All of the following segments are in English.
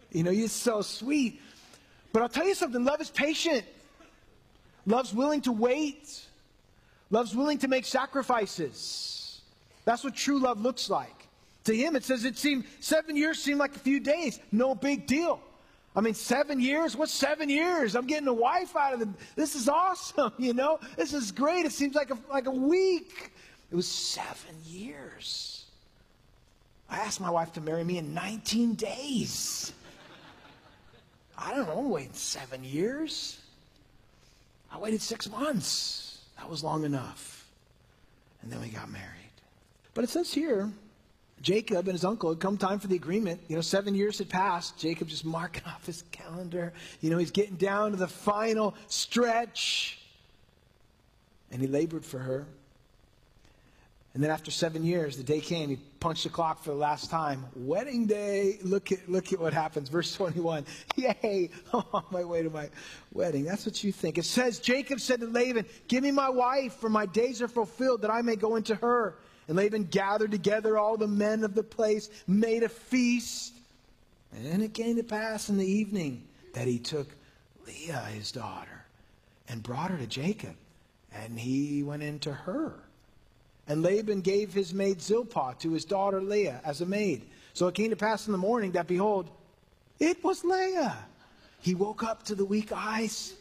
You're so sweet. But I'll tell you something. Love is patient. Love's willing to wait. Love's willing to make sacrifices. That's what true love looks like. To him, it says 7 years seemed like a few days. No big deal. 7 years? What's 7 years? I'm getting a wife out of it. This is awesome, This is great. It seems like a week. It was 7 years. I asked my wife to marry me in 19 days. I don't know, I'm waiting 7 years. I waited 6 months. That was long enough. And then we got married. But it says here, Jacob and his uncle had come time for the agreement. 7 years had passed. Jacob just marking off his calendar. He's getting down to the final stretch. And he labored for her. And then after 7 years, the day came. He punched the clock for the last time. Wedding day. Look at what happens. Verse 21. Yay. I'm on my way to my wedding. That's what you think. It says, Jacob said to Laban, give me my wife, for my days are fulfilled, that I may go into her. And Laban gathered together all the men of the place, made a feast. And it came to pass in the evening that he took Leah, his daughter, and brought her to Jacob. And he went into her. And Laban gave his maid Zilpah to his daughter Leah as a maid. So it came to pass in the morning that, behold, it was Leah. He woke up to the weak eyes.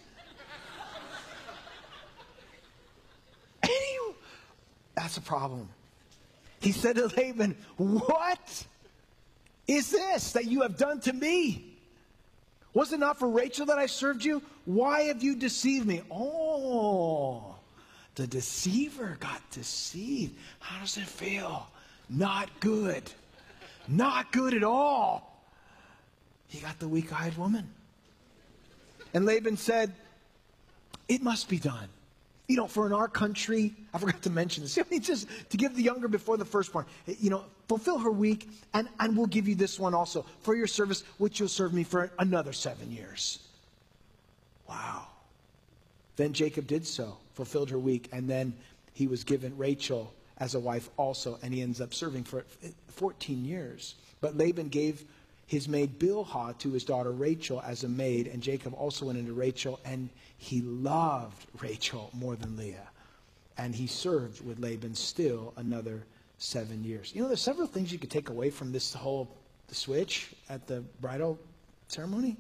That's a problem. He said to Laban, what is this that you have done to me? Was it not for Rachel that I served you? Why have you deceived me? Oh, the deceiver got deceived. How does it feel? Not good. Not good at all. He got the weak-eyed woman. And Laban said, it must be done. For in our country, I forgot to mention this. Just to give the younger before the firstborn. Fulfill her week, and we'll give you this one also for your service, which you'll serve me for another 7 years. Wow. Then Jacob did so, fulfilled her week, and then he was given Rachel as a wife also, and he ends up serving for 14 years. But Laban gave his maid Bilhah to his daughter Rachel as a maid, and Jacob also went into Rachel, and he loved Rachel more than Leah. And he served with Laban still another 7 years. There's several things you could take away from this the switch at the bridal ceremony.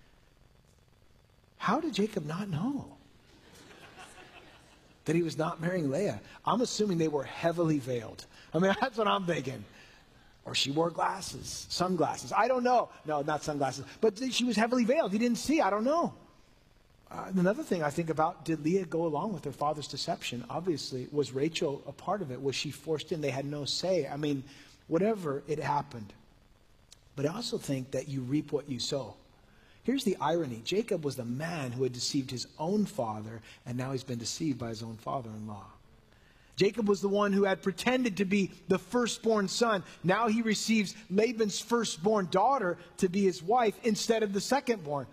How did Jacob not know that he was not marrying Leah? I'm assuming they were heavily veiled. That's what I'm thinking. Or she wore glasses, sunglasses. I don't know. No, not sunglasses. But she was heavily veiled. He didn't see. I don't know. Another thing I think about, did Leah go along with her father's deception? Obviously, was Rachel a part of it? Was she forced in? They had no say. Whatever, it happened. But I also think that you reap what you sow. Here's the irony. Jacob was the man who had deceived his own father, and now he's been deceived by his own father-in-law. Jacob was the one who had pretended to be the firstborn son. Now he receives Laban's firstborn daughter to be his wife instead of the secondborn.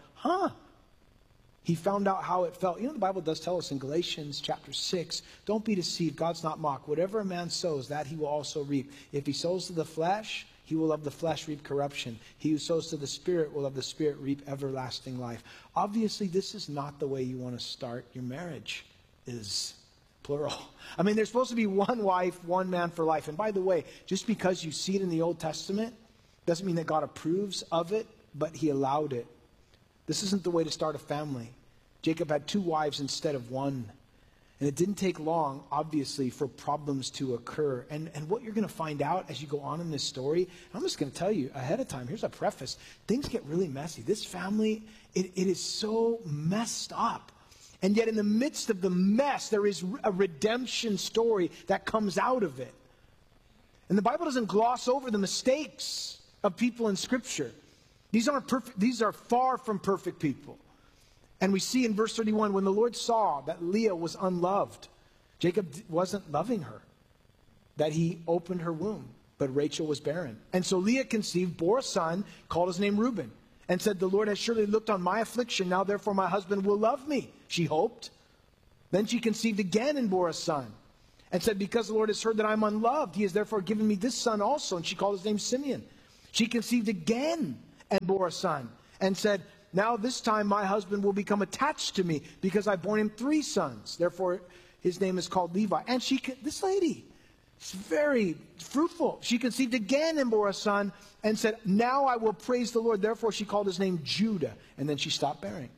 He found out how it felt. The Bible does tell us in Galatians chapter 6, don't be deceived. God's not mocked. Whatever a man sows, that he will also reap. If he sows to the flesh, he will of the flesh reap corruption. He who sows to the Spirit will of the Spirit reap everlasting life. Obviously, this is not the way you want to start your marriage, is plural. There's supposed to be one wife, one man for life. And by the way, just because you see it in the Old Testament doesn't mean that God approves of it, but he allowed it. This isn't the way to start a family. Jacob had 2 wives instead of 1. And it didn't take long, obviously, for problems to occur. And what you're going to find out as you go on in this story, I'm just going to tell you ahead of time, here's a preface. Things get really messy. This family, it is so messed up. And yet in the midst of the mess, there is a redemption story that comes out of it. And the Bible doesn't gloss over the mistakes of people in Scripture. These aren't perfect. These are far from perfect people. And we see in verse 31, when the Lord saw that Leah was unloved, Jacob wasn't loving her, that he opened her womb, but Rachel was barren. And so Leah conceived, bore a son, called his name Reuben, and said, the Lord has surely looked on my affliction. Now therefore my husband will love me, she hoped. Then she conceived again and bore a son, and said, because the Lord has heard that I am unloved, he has therefore given me this son also. And she called his name Simeon. She conceived again and bore a son, and said, now this time my husband will become attached to me, because I've borne him 3 sons. Therefore his name is called Levi. And this lady, she's very fruitful. She conceived again and bore a son, and said, now I will praise the Lord. Therefore she called his name Judah. And then she stopped bearing.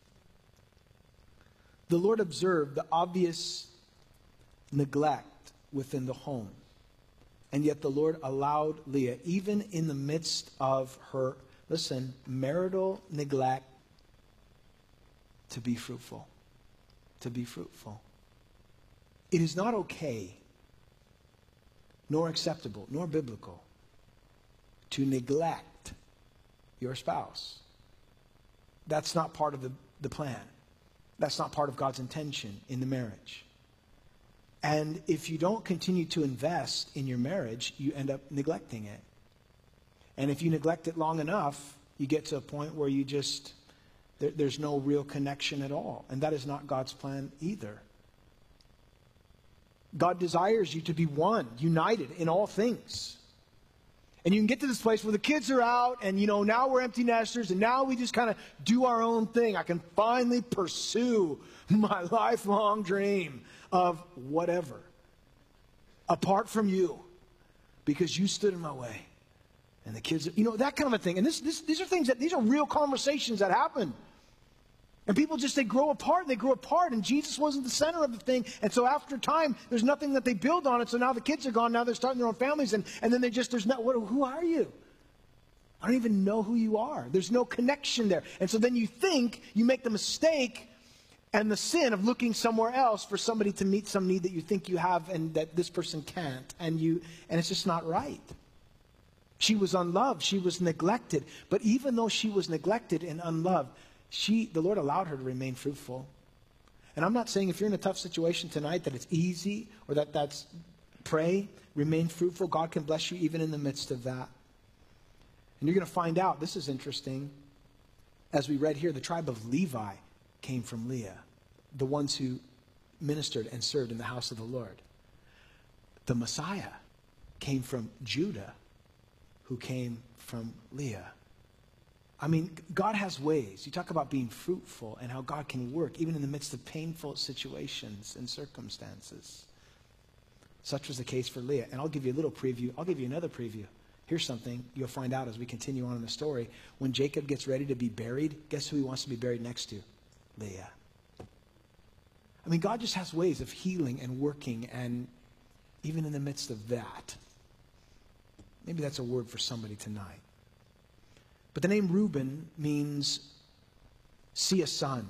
The Lord observed the obvious neglect within the home. And yet the Lord allowed Leah, even in the midst of her, listen, marital neglect, to be fruitful. To be fruitful. It is not okay, nor acceptable, nor biblical, to neglect your spouse. That's not part of the plan. That's not part of God's intention in the marriage. And if you don't continue to invest in your marriage, you end up neglecting it. And if you neglect it long enough, you get to a point where you just, there's no real connection at all. And that is not God's plan either. God desires you to be one, united in all things. And you can get to this place where the kids are out and, now we're empty nesters and now we just kind of do our own thing. I can finally pursue my lifelong dream of whatever, apart from you, because you stood in my way. And the kids, that kind of a thing. And these are things these are real conversations that happen. And people they grow apart, and Jesus wasn't the center of the thing. And so after time, there's nothing that they build on it. So now the kids are gone, now they're starting their own families, and then who are you? I don't even know who you are. There's no connection there. And so then you make the mistake and the sin of looking somewhere else for somebody to meet some need that you think you have and that this person can't. And it's just not right. She was unloved. She was neglected. But even though she was neglected and unloved, the Lord allowed her to remain fruitful. And I'm not saying if you're in a tough situation tonight that it's easy or that's pray, remain fruitful. God can bless you even in the midst of that. And you're going to find out, this is interesting, as we read here, the tribe of Levi came from Leah, the ones who ministered and served in the house of the Lord. The Messiah came from Judah, who came from Leah. I mean, God has ways. You talk about being fruitful and how God can work even in the midst of painful situations and circumstances. Such was the case for Leah. And I'll give you a little preview. I'll give you another preview. Here's something you'll find out as we continue on in the story. When Jacob gets ready to be buried, guess who he wants to be buried next to? Leah. I mean, God just has ways of healing and working, and even in the midst of that. Maybe that's a word for somebody tonight. But the name Reuben means see a son.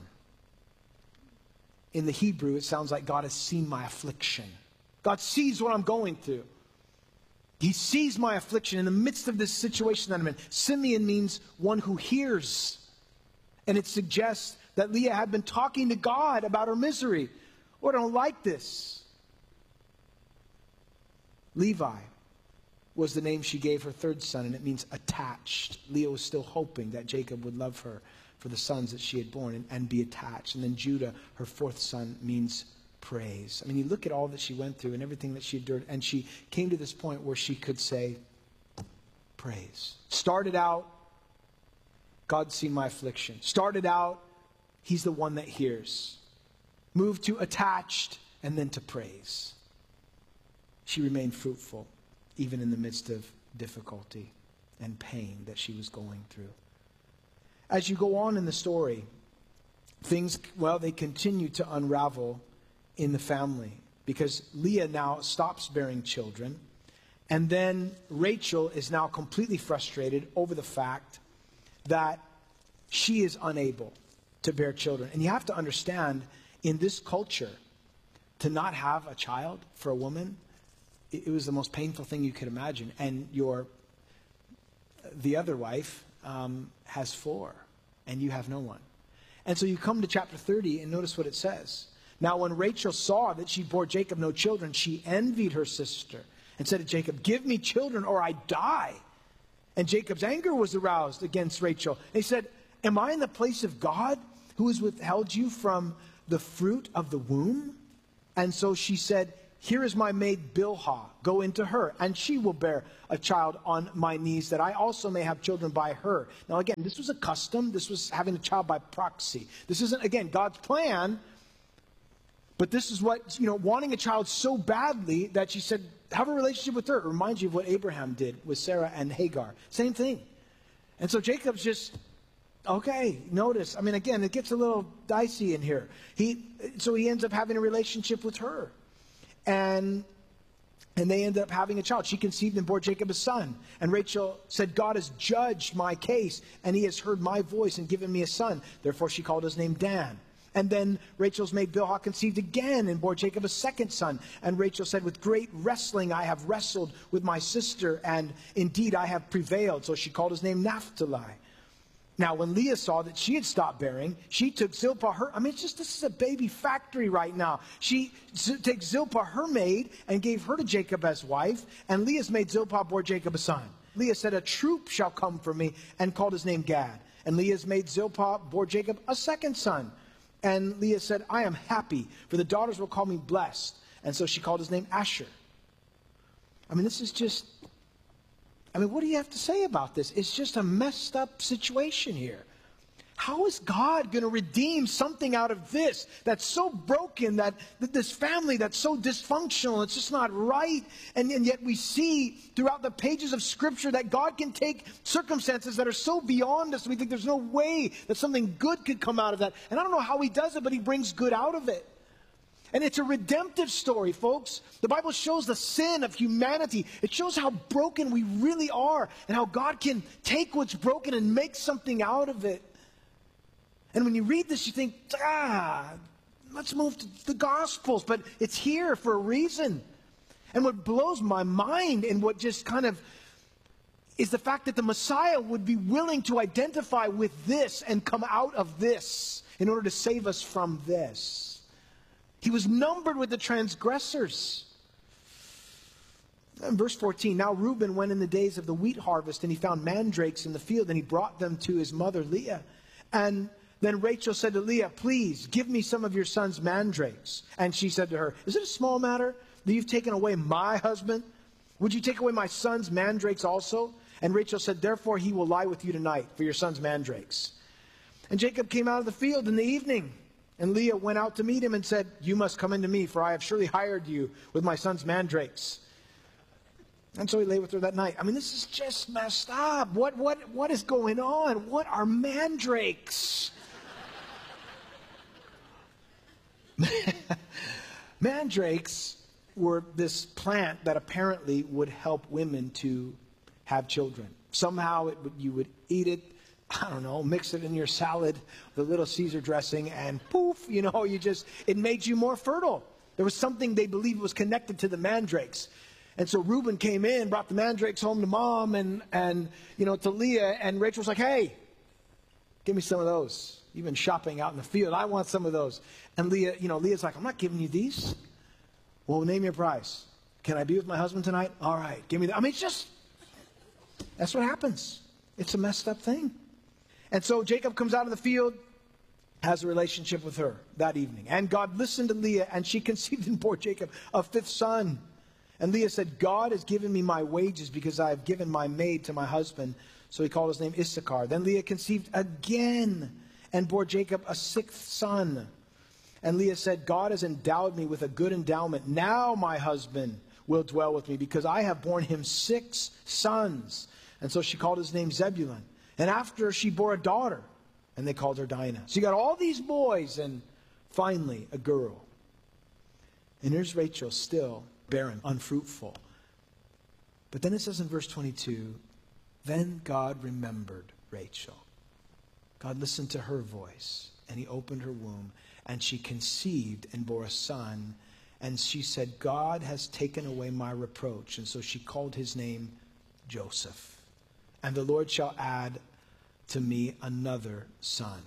In the Hebrew, it sounds like God has seen my affliction. God sees what I'm going through. He sees my affliction in the midst of this situation that I'm in. Simeon means one who hears. And it suggests that Leah had been talking to God about her misery. Lord, I don't like this. Levi was the name she gave her 3rd son, and it means attached. Leah was still hoping that Jacob would love her for the sons that she had born and be attached. And then Judah, her 4th son, means praise. I mean, you look at all that she went through and everything that she endured, and she came to this point where she could say, praise. Started out, God's seen my affliction. Started out, He's the one that hears. Moved to attached, and then to praise. She remained fruitful, even in the midst of difficulty and pain that she was going through. As you go on in the story, things, they continue to unravel in the family, because Leah now stops bearing children, and then Rachel is now completely frustrated over the fact that she is unable to bear children. And you have to understand, in this culture, to not have a child for a woman, it was the most painful thing you could imagine. And the other wife has 4, and you have no one. And so you come to chapter 30 and notice what it says. Now when Rachel saw that she bore Jacob no children, she envied her sister and said to Jacob, give me children or I die. And Jacob's anger was aroused against Rachel. And he said, am I in the place of God who has withheld you from the fruit of the womb? And so she said, Here is my maid Bilhah. Go into her, and she will bear a child on my knees, that I also may have children by her. Now again, this was a custom. This was having a child by proxy. This isn't, again, God's plan. But this is what, wanting a child so badly that she said, have a relationship with her. It reminds you of what Abraham did with Sarah and Hagar. Same thing. And so Jacob's just, okay, notice. I mean, again, it gets a little dicey in here. So he ends up having a relationship with her. And they ended up having a child. She conceived and bore Jacob a son. And Rachel said, God has judged my case, and he has heard my voice and given me a son. Therefore she called his name Dan. And then Rachel's maid Bilhah conceived again and bore Jacob a second son. And Rachel said, with great wrestling I have wrestled with my sister, and indeed I have prevailed. So she called his name Naphtali. Now, when Leah saw that she had stopped bearing, she took Zilpah, this is a baby factory right now. She takes Zilpah, her maid, and gave her to Jacob as wife. And Leah's maid Zilpah bore Jacob a son. Leah said, a troop shall come for me, and called his name Gad. And Leah's maid Zilpah bore Jacob a second son. And Leah said, I am happy, for the daughters will call me blessed. And so she called his name Asher. This is just... what do you have to say about this? It's just a messed up situation here. How is God going to redeem something out of this that's so broken, that this family that's so dysfunctional, it's just not right? And yet we see throughout the pages of Scripture that God can take circumstances that are so beyond us, we think there's no way that something good could come out of that. And I don't know how he does it, but he brings good out of it. And it's a redemptive story, folks. The Bible shows the sin of humanity. It shows how broken we really are and how God can take what's broken and make something out of it. And when you read this, you think, let's move to the Gospels. But it's here for a reason. And what blows my mind and what just kind of is the fact that the Messiah would be willing to identify with this and come out of this in order to save us from this. He was numbered with the transgressors. In verse 14, now Reuben went in the days of the wheat harvest, and he found mandrakes in the field, and he brought them to his mother Leah. And then Rachel said to Leah, please give me some of your son's mandrakes. And she said to her, is it a small matter that you've taken away my husband? Would you take away my son's mandrakes also? And Rachel said, therefore he will lie with you tonight for your son's mandrakes. And Jacob came out of the field in the evening. And Leah went out to meet him and said, you must come into me, for I have surely hired you with my son's mandrakes. And so he lay with her that night. This is just messed up. What is going on? What are mandrakes? Mandrakes were this plant that apparently would help women to have children. Somehow you would eat it, mix it in your salad, the little Caesar dressing, and poof, it made you more fertile. There was something they believed was connected to the mandrakes. And so Reuben came in, brought the mandrakes home to mom and to Leah, and Rachel was like, hey, give me some of those. You've been shopping out in the field. I want some of those. And Leah's like, I'm not giving you these. Well, name your price. Can I be with my husband tonight? All right, give me that. It's just, that's what happens. It's a messed up thing. And so Jacob comes out of the field, has a relationship with her that evening. And God listened to Leah, and she conceived and bore Jacob a fifth son. And Leah said, God has given me my wages because I have given my maid to my husband. So he called his name Issachar. Then Leah conceived again and bore Jacob a sixth son. And Leah said, God has endowed me with a good endowment. Now my husband will dwell with me because I have borne him 6 sons. And so she called his name Zebulun. And after she bore a daughter, and they called her Dinah. So you got all these boys and finally a girl. And here's Rachel still barren, unfruitful. But then it says in verse 22, then God remembered Rachel. God listened to her voice, and he opened her womb, and she conceived and bore a son. And she said, God has taken away my reproach. And so she called his name Joseph. And the Lord shall add to me another son.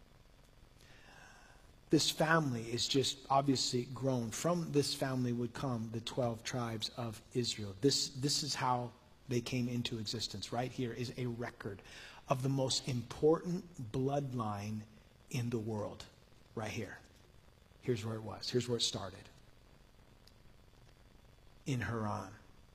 This family is just obviously grown. From this family would come the 12 tribes of Israel. This is how they came into existence. Right here is a record of the most important bloodline in the world. Right here. Here's where it was. Here's where it started. in Haran.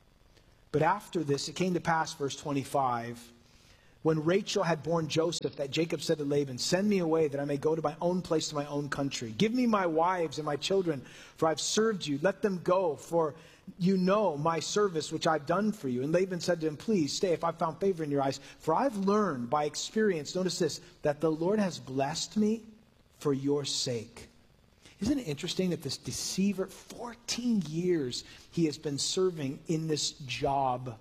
But after this, it came to pass, verse 25, when Rachel had borne Joseph, that Jacob said to Laban, send me away that I may go to my own place, to my own country. Give me my wives and my children, for I've served you. Let them go, for you know my service which I've done for you. And Laban said to him, please stay if I've found favor in your eyes. For I've learned by experience, notice this, that the Lord has blessed me for your sake. Isn't it interesting that this deceiver, 14 years he has been serving in this job,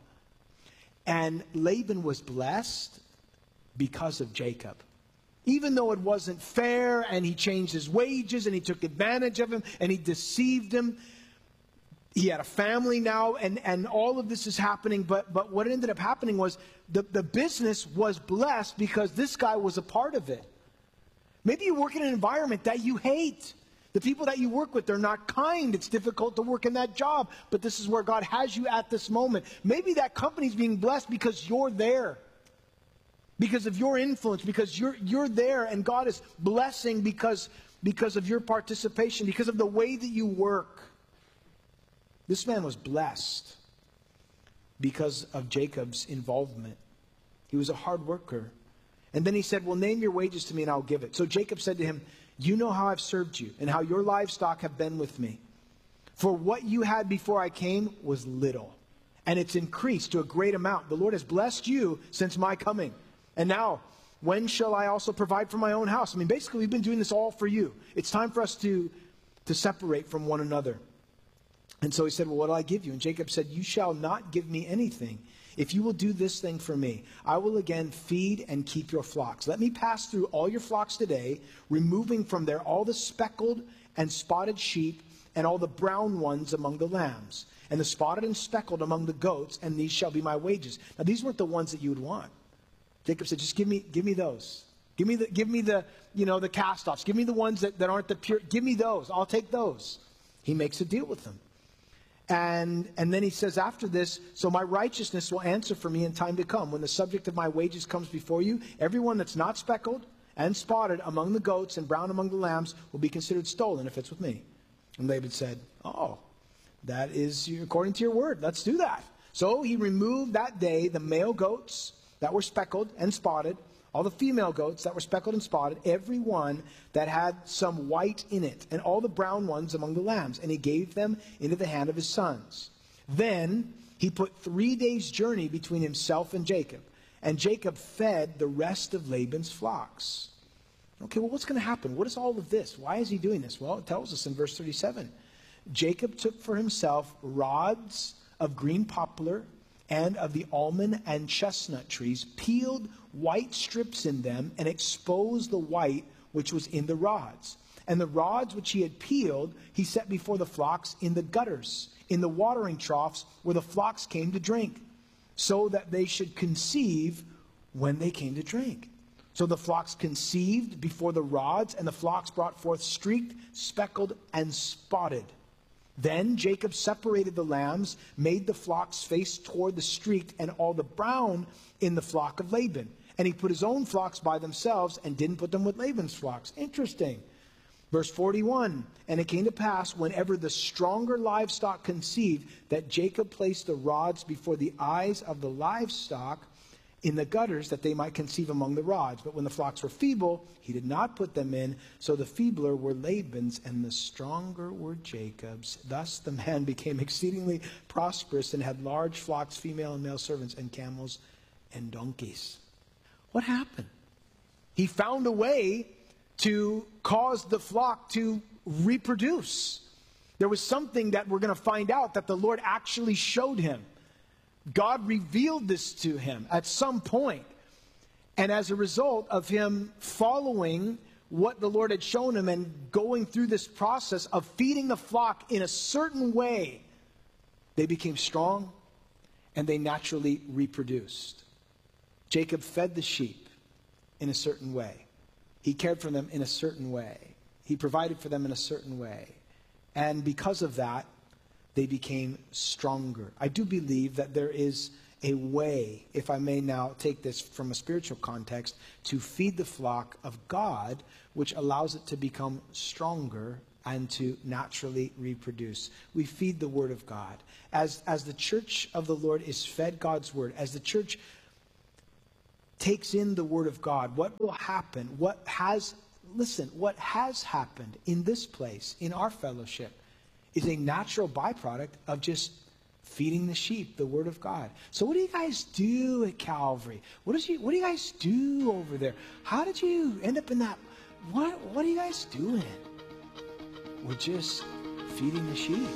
and Laban was blessed because of Jacob. Even though it wasn't fair, and he changed his wages, and he took advantage of him, and he deceived him. He had a family now, and all of this is happening. But what ended up happening was the business was blessed because this guy was a part of it. Maybe you work in an environment that you hate. The people that you work with, they're not kind. It's difficult to work in that job. But this is where God has you at this moment. Maybe that company's being blessed because you're there. Because of your influence. Because you're there. And God is blessing because of your participation. Because of the way that you work. This man was blessed because of Jacob's involvement. He was a hard worker. And then he said, well, name your wages to me and I'll give it. So Jacob said to him, you know how I've served you and how your livestock have been with me. For what you had before I came was little, and it's increased to a great amount. The Lord has blessed you since my coming. And now, when shall I also provide for my own house? I mean, basically, we've been doing this all for you. It's time for us to separate from one another. And so he said, well, what will I give you? And Jacob said, you shall not give me anything. If you will do this thing for me, I will again feed and keep your flocks. Let me pass through all your flocks today, removing from there all the speckled and spotted sheep and all the brown ones among the lambs, and the spotted and speckled among the goats, and these shall be my wages. Now, these weren't the ones that you would want. Jacob said, just give me those. Give me the the cast-offs. Give me the ones that aren't the pure. Give me those. I'll take those. He makes a deal with them. And then he says after this, so my righteousness will answer for me in time to come. When the subject of my wages comes before you, everyone that's not speckled and spotted among the goats and brown among the lambs will be considered stolen if it's with me. And Laban said, oh, that is according to your word. Let's do that. So he removed that day the male goats that were speckled and spotted, all the female goats that were speckled and spotted, every one that had some white in it, and all the brown ones among the lambs. And he gave them into the hand of his sons. Then he put 3 days' journey between himself and Jacob. And Jacob fed the rest of Laban's flocks. Okay, well, what's going to happen? What is all of this? Why is he doing this? Well, it tells us in verse 37. Jacob took for himself rods of green poplar and of the almond and chestnut trees, peeled white strips in them, and exposed the white which was in the rods. And the rods which he had peeled, he set before the flocks in the gutters, in the watering troughs where the flocks came to drink, so that they should conceive when they came to drink. So the flocks conceived before the rods, and the flocks brought forth streaked, speckled, and spotted. Then Jacob separated the lambs, made the flocks face toward the streaked, and all the brown in the flock of Laban. And he put his own flocks by themselves and didn't put them with Laban's flocks. Interesting. Verse 41, and it came to pass, whenever the stronger livestock conceived, that Jacob placed the rods before the eyes of the livestock in the gutters, that they might conceive among the rods. But when the flocks were feeble, he did not put them in. So the feebler were Laban's, and the stronger were Jacob's. Thus the man became exceedingly prosperous, and had large flocks, female and male servants, and camels and donkeys. What happened? He found a way to cause the flock to reproduce. There was something that we're going to find out that the Lord actually showed him. God revealed this to him at some point. And as a result of him following what the Lord had shown him and going through this process of feeding the flock in a certain way, they became strong and they naturally reproduced. Jacob fed the sheep in a certain way. He cared for them in a certain way. He provided for them in a certain way. And because of that, they became stronger. I do believe that there is a way, if I may now take this from a spiritual context, to feed the flock of God, which allows it to become stronger and to naturally reproduce. We feed the Word of God. As the church of the Lord is fed God's Word, as the church takes in the Word of God, what will happen? What has happened in this place, in our fellowship, is a natural byproduct of just feeding the sheep the Word of God. So what do you guys do at Calvary? What do you guys do over there? How did you end up in that? What are you guys doing? We're just feeding the sheep.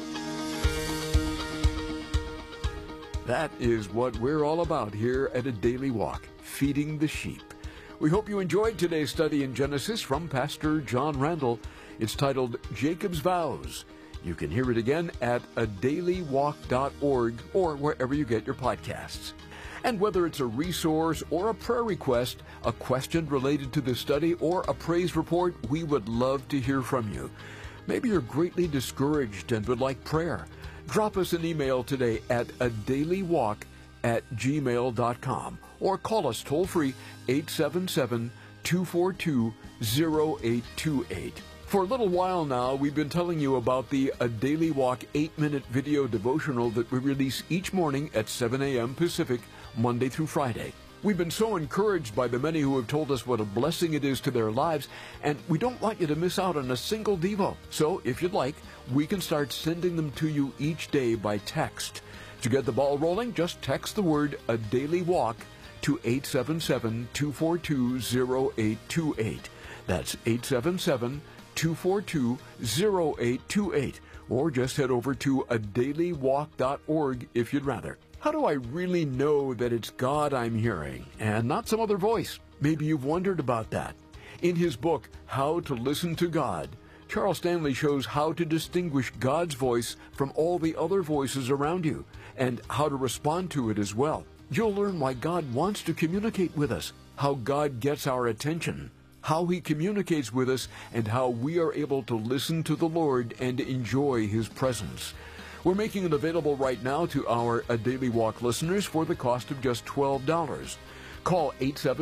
That is what we're all about here at A Daily Walk, feeding the sheep. We hope you enjoyed today's study in Genesis from Pastor John Randall. It's titled Jacob's Vows. You can hear it again at adailywalk.org or wherever you get your podcasts. And whether it's a resource or a prayer request, a question related to the study, or a praise report, we would love to hear from you. Maybe you're greatly discouraged and would like prayer. Drop us an email today at adailywalk@gmail.com or call us toll-free 877-242-0828. For a little while now, we've been telling you about the A Daily Walk 8-minute video devotional that we release each morning at 7 a.m. Pacific, Monday through Friday. We've been so encouraged by the many who have told us what a blessing it is to their lives, and we don't want you to miss out on a single devo. So, if you'd like, we can start sending them to you each day by text. To get the ball rolling, just text the word A Daily Walk to 877-242-0828. That's 877-242-0828. Or just head over to adailywalk.org if you'd rather. How do I really know that it's God I'm hearing and not some other voice? Maybe you've wondered about that. In his book, How to Listen to God, Charles Stanley shows how to distinguish God's voice from all the other voices around you and how to respond to it as well. You'll learn why God wants to communicate with us, how God gets our attention, how he communicates with us, and how we are able to listen to the Lord and enjoy his presence. We're making it available right now to our A Daily Walk listeners for the cost of just $12. Call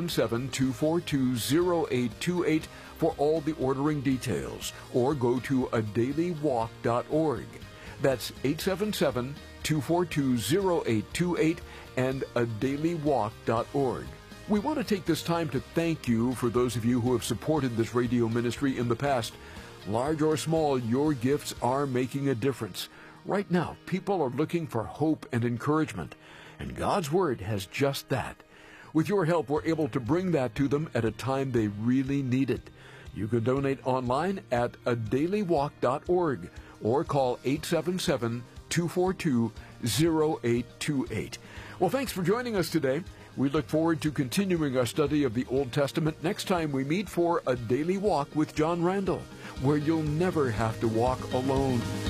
877-242-0828 for all the ordering details, or go to adailywalk.org. That's 877-242-0828 and adailywalk.org. We want to take this time to thank you for those of you who have supported this radio ministry in the past. Large or small, your gifts are making a difference. Right now, people are looking for hope and encouragement, and God's Word has just that. With your help, we're able to bring that to them at a time they really need it. You can donate online at adailywalk.org or call 877-242-0828. Well, thanks for joining us today. We look forward to continuing our study of the Old Testament next time we meet for A Daily Walk with John Randall, where you'll never have to walk alone.